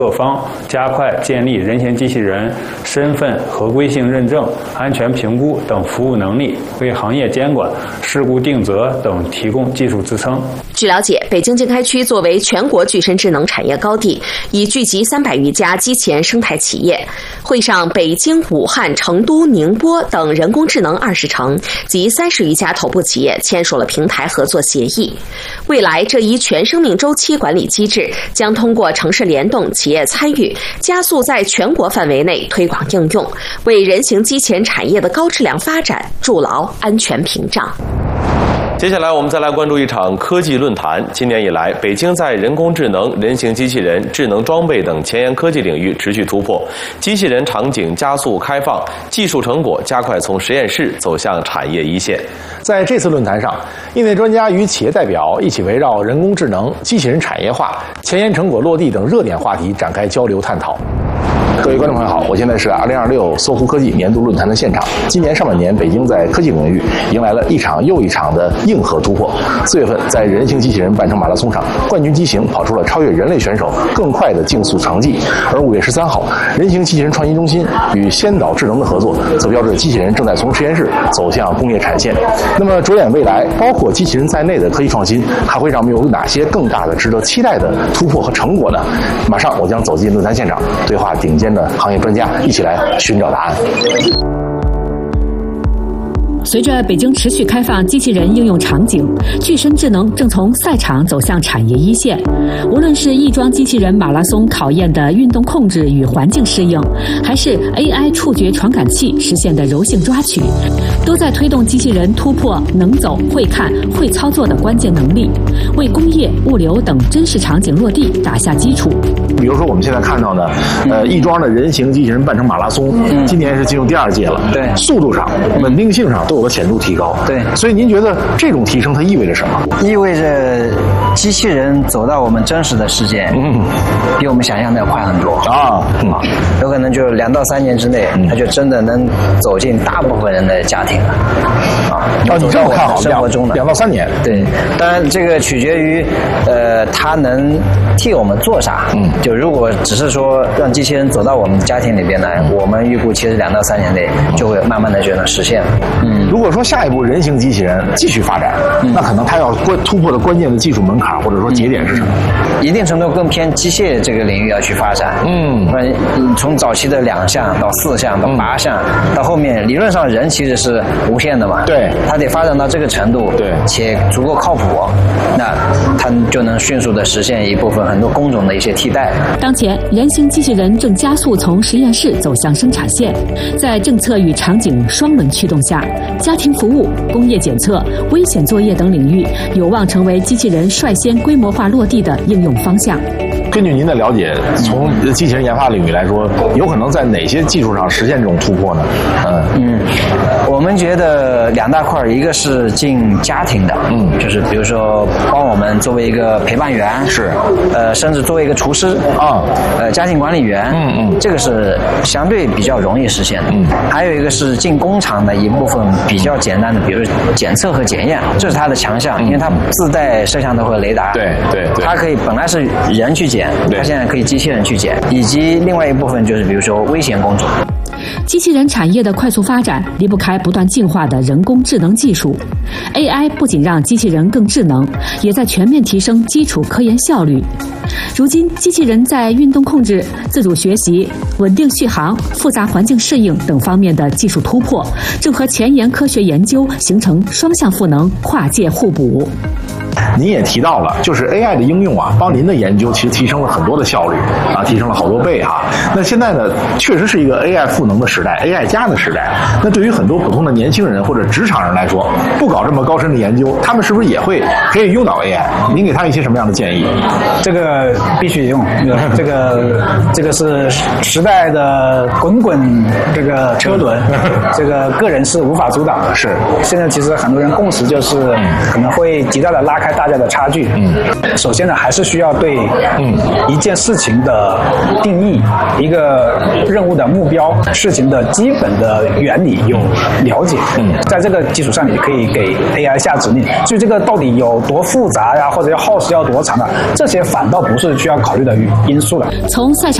各方加快建立人形机器人身份合规性认证、安全评估等服务能力，为行业监管、事故定责等提供技术支撑。 据了解，北京经开区作为全国具身智能产业高地，已聚集300余家机器人生态企业。会上，北京、武汉、成都、宁波等人工智能20城及30余家头部企业签署了平台合作协议。未来，这一全生命周期管理机制将通过城市联动、企业参与，加速在全国范围内推广应用，为人形机器人产业的高质量发展筑牢安全屏障。 接下来我们再来关注一场科技论坛。今年以来，北京在人工智能、人形机器人、智能装备等前沿科技领域持续突破，机器人场景加速开放，技术成果加快从实验室走向产业一线。 在这次论坛上，业内专家与企业代表一起围绕人工智能、机器人产业化、前沿成果落地等热点话题展开交流探讨。各位观众朋友好，我现在是2026搜狐科技年度论坛的现场。今年上半年，北京在科技领域迎来了一场又一场的硬核突破。4月份，在人形机器人半程马拉松上，冠军机型跑出了超越人类选手更快的竞速成绩。而5月13号，人形机器人创新中心与先导智能的合作，则标志机器人正在从实验室走向工业产线。那么，着眼未来，包括机器人在内的科技创新，还会让我们有哪些更大的、值得期待的突破和成果呢？马上，我将走进论坛现场，对话顶尖的行业专家，一起来寻找答案。 随着北京持续开放机器人应用场景，具身智能正从赛场走向产业一线。无论是翼装机器人马拉松考验的运动控制与环境适应，还是 AI 触觉传感器实现的柔性抓取，都在推动机器人突破能走、会看、会操作的关键能力，为工业、物流等真实场景落地打下基础。 比如说我们现在看到的，翼装的人形机器人半程马拉松，今年是进入第2届了。 对， 速度上、稳定性上都有了显著提高。 对， 所以您觉得这种提升它意味着什么？ 意味着机器人走到我们真实的世界，比我们想象的要快很多啊。有可能就2到3年之内，它就真的能走进大部分人的家庭了。 你这么看好生活中的 2到3年？ 对，当然这个取决于它能替我们做啥。就如果只是说让机器人走到我们家庭里边来，我们预估其实2到3年内就会慢慢的就能实现。 如果说下一步人形机器人继续发展，那可能它要突破的关键的技术门槛或者说节点是什么？ 一定程度更偏机械这个领域要去发展。不然从早期的2项到4项到8项，到后面理论上人其实是无限的嘛。 对， 它得发展到这个程度，对，且足够靠谱，那它就能迅速的实现一部分很多工种的一些替代。 当前，人形机器人正加速从实验室走向生产线，在政策与场景双轮驱动下，家庭服务、工业检测、危险作业等领域有望成为机器人率先规模化落地的应用方向。 根据您的了解，从机器人研发领域来说，有可能在哪些技术上实现这种突破呢？ 我们觉得2大块，一个是进家庭的，就是比如说帮我们作为一个陪伴员，是，甚至作为一个厨师啊，家庭管理员，这个是相对比较容易实现的。还有一个是进工厂的一部分比较简单的，比如检测和检验，这是它的强项，因为它自带摄像头和雷达， 对， 它可以本来是人去检，它现在可以机器人去检，以及另外一部分就是比如说危险工种。 机器人产业的快速发展离不开不断进化的人工智能技术。AI 不仅让机器人更智能，也在全面提升基础科研效率。如今，机器人在运动控制、自主学习、稳定续航、复杂环境适应等方面的技术突破，正和前沿科学研究形成双向赋能、跨界互补。 您也提到了，就是 AI 的应用啊，帮您的研究其实提升了很多的效率啊，提升了好多倍啊。那现在呢，确实是一个 AI 赋能的时代 ，AI 加的时代。那对于很多普通的年轻人或者职场人来说，不搞这么高深的研究，他们是不是也可以用到 AI？ 您给他一些什么样的建议？ 这个必须用，这个是时代的滚滚这个车轮，这个个人是无法阻挡的。 是， 现在其实很多人共识就是可能会极大的拉开大家的差距。首先呢，还是需要对一件事情的定义、一个任务的目标、事情的基本的原理有了解。在这个基础上，你可以给 AI 下指令。至于这个到底有多复杂呀，或者要耗时要多长啊，这些反倒不是需要考虑的因素了。 从赛场